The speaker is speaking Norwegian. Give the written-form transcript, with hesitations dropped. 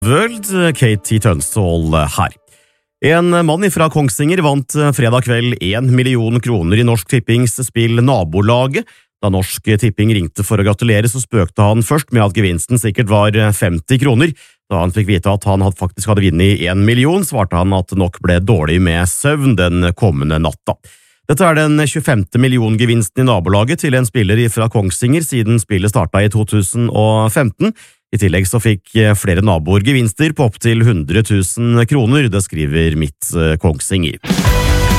World, Kate Tønsvold her. En mann fra Kongsvinger vant fredag kveld 1 million kroner i Norsk Tippings spill Nabolaget. Da Norsk Tipping ringte for å gratulere, så spøkte han først med at gevinsten sikkert var 50 kroner. Da han fikk vite at han faktisk hadde vunnet 1 million, svarte han at det nok ble dårlig med søvn den kommende natta. Dette er den 25. milliongevinsten i Nabolaget til en spiller fra Kongsvinger siden spillet startet i 2015. I tillegg så fikk flere naboer gevinster på opp til 100 000 kroner, det skriver Mitt Kongsvinger.